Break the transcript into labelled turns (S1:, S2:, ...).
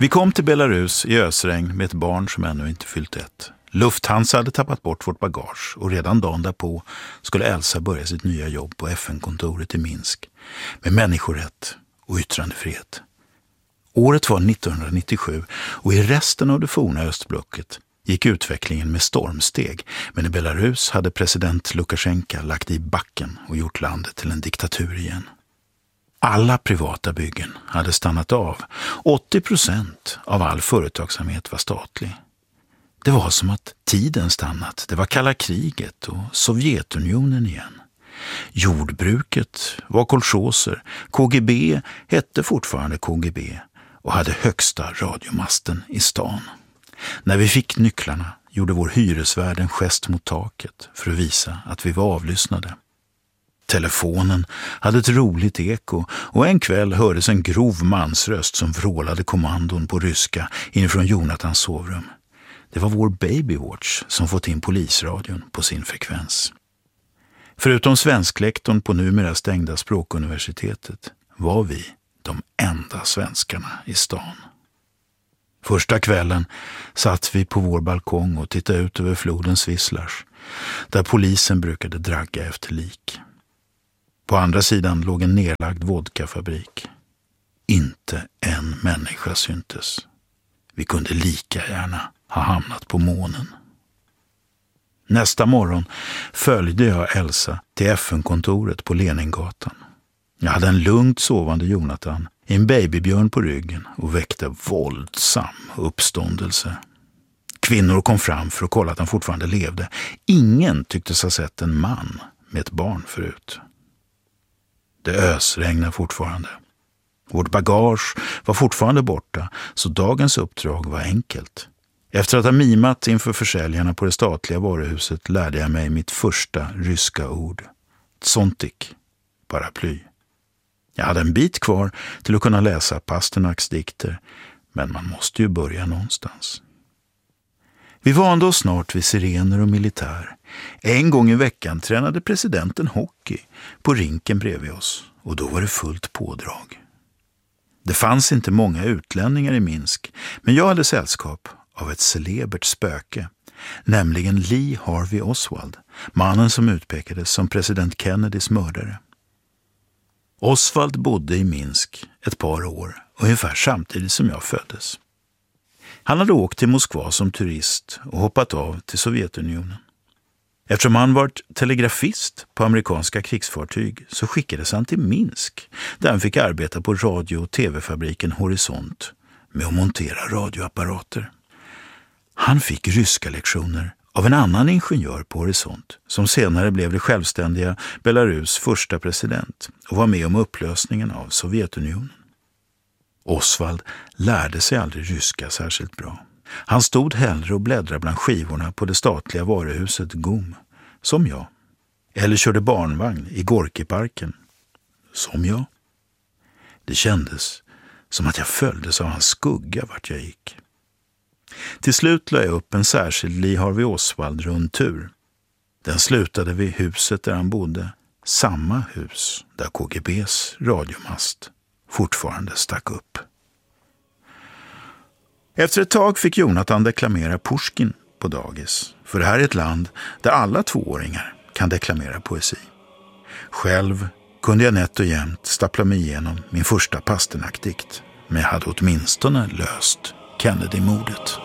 S1: Vi kom till Belarus i ösregn med ett barn som ännu inte fyllt 1. Lufthansa hade tappat bort vårt bagage och redan dagen därpå skulle Elsa börja sitt nya jobb på FN-kontoret i Minsk med människorätt och yttrandefrihet. Året var 1997 och i resten av det forna östblocket gick utvecklingen med stormsteg, men i Belarus hade president Lukasjenko lagt i backen och gjort landet till en diktatur igen. Alla privata byggen hade stannat av. 80% av all företagsamhet var statlig. Det var som att tiden stannat. Det var kalla kriget och Sovjetunionen igen. Jordbruket var kolchoser. KGB hette fortfarande KGB och hade högsta radiomasten i stan. När vi fick nycklarna gjorde vår hyresvärd en gest mot taket för att visa att vi var avlyssnade. Telefonen hade ett roligt eko och en kväll hördes en grov mansröst som vrålade kommandon på ryska inifrån Jonathans sovrum. Det var vår Babywatch som fått in polisradion på sin frekvens. Förutom svensklektorn på numera stängda språkuniversitetet var vi de enda svenskarna i stan. Första kvällen satt vi på vår balkong och tittade ut över flodens Wisłars, där polisen brukade dragga efter lik. På andra sidan låg en nedlagd vodkafabrik. Inte en människa syntes. Vi kunde lika gärna ha hamnat på månen. Nästa morgon följde jag Elsa till FN-kontoret på Leningatan. Jag hade en lugnt sovande Jonathan, en babybjörn på ryggen och väckte våldsam uppståndelse. Kvinnor kom fram för att kolla att han fortfarande levde. Ingen tycktes ha sett en man med ett barn förut. Det ösregnade fortfarande. Vårt bagage var fortfarande borta, så dagens uppdrag var enkelt. Efter att ha mimat inför försäljarna på det statliga varuhuset lärde jag mig mitt första ryska ord. Tsontik, paraply. Jag hade en bit kvar till att kunna läsa Pasternaks dikter, men man måste ju börja någonstans. Vi vande oss snart vid sirener och militär. En gång i veckan tränade presidenten hockey på rinken bredvid oss och då var det fullt pådrag. Det fanns inte många utlänningar i Minsk, men jag hade sällskap av ett celebert spöke, nämligen Lee Harvey Oswald, mannen som utpekades som president Kennedys mördare. Oswald bodde i Minsk ett par år, ungefär samtidigt som jag föddes. Han hade åkt till Moskva som turist och hoppat av till Sovjetunionen. Eftersom han varit telegrafist på amerikanska krigsfartyg så skickades han till Minsk, där han fick arbeta på radio- och tv-fabriken Horisont med att montera radioapparater. Han fick ryska lektioner av en annan ingenjör på Horisont som senare blev det självständiga Belarus första president och var med om upplösningen av Sovjetunionen. Oswald lärde sig aldrig ryska särskilt bra. Han stod hellre och bläddrade bland skivorna på det statliga varuhuset GUM, som jag. Eller körde barnvagn i Gorkiparken, som jag. Det kändes som att jag följdes av hans skugga vart jag gick. Till slut la jag upp en särskild Lee Harvey Oswald-rundtur. Den slutade vid huset där han bodde, samma hus där KGBs radiomast fortfarande stack upp. Efter ett tag fick Jonathan deklamera Pushkin på dagis, för det här är ett land där alla 2-åringar kan deklamera poesi. Själv kunde jag nätt och jämnt stappla mig igenom min första Pasternak-dikt, men jag hade åtminstone löst Kennedy-mordet.